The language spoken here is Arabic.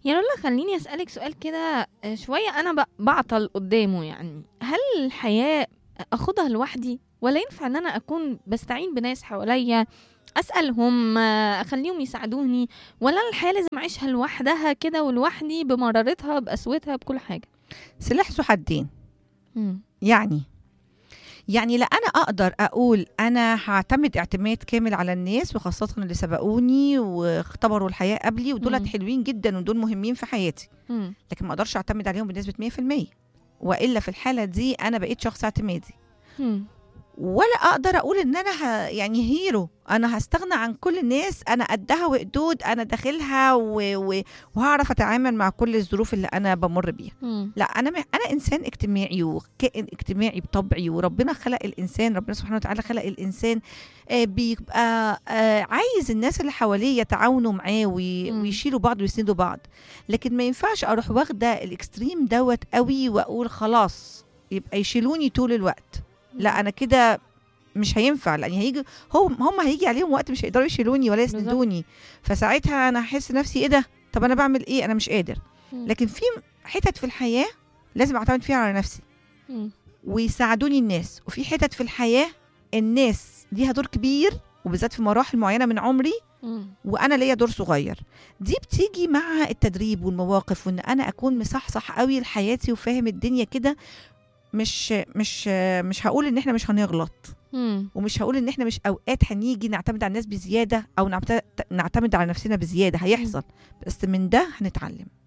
يا رولا، خليني أسألك سؤال كده شوية أنا بعطل قدامه. يعني هل الحياة أخدها لوحدي، ولا ينفع إن أنا أكون بستعين بناس حواليا أسألهم أخليهم يساعدوني، ولا أنا الحياة لازم أعيشها لوحدها كده ولوحدي بمرارتها بقسوتها بكل حاجة؟ سلاح ذو حدين. مم. يعني لا انا اقدر اقول انا هعتمد اعتماد كامل على الناس، وخاصه اللي سبقوني واختبروا الحياه قبلي، ودولت مم. حلوين جدا ودول مهمين في حياتي، مم. لكن ما اقدرش اعتمد عليهم بنسبه 100%، والا في الحاله دي انا بقيت شخص اعتمادي. مم. ولا اقدر اقول ان انا يعني هيرو، انا هستغنى عن كل الناس، انا قدها وقدود، انا داخلها وهعرف اتعامل مع كل الظروف اللي انا بمر بيها. مم. لا، انا انسان اجتماعي وكائن اجتماعي بطبعي، وربنا خلق الانسان، ربنا سبحانه وتعالى خلق الانسان بيبقى عايز الناس اللي حواليه يتعاونوا معاه مم. ويشيلوا بعض ويسندوا بعض. لكن ما ينفعش اروح واخده الاكستريم دوت قوي واقول خلاص يبقى يشيلوني طول الوقت. لا، انا كده مش هينفع، لان هيجي هم هيجي عليهم وقت مش هيقدروا يشيلوني ولا بالظبط. يسندوني، فساعتها انا هحس نفسي ايه ده، طب انا بعمل ايه، انا مش قادر. مم. لكن في حتت في الحياه لازم اعتمد فيها على نفسي مم. ويساعدوني الناس، وفي حتت في الحياه الناس ليها دور كبير، وبالذات في مراحل معينه من عمري، مم. وانا ليا دور صغير. دي بتيجي مع التدريب والمواقف، وان انا اكون مصحصح قوي لحياتي وفاهم الدنيا كده. مش هقول ان احنا مش هنغلط، مم. ومش هقول ان احنا مش اوقات هنيجي نعتمد على الناس بزياده، او نعتمد على نفسنا بزياده، هيحصل، بس من ده هنتعلم.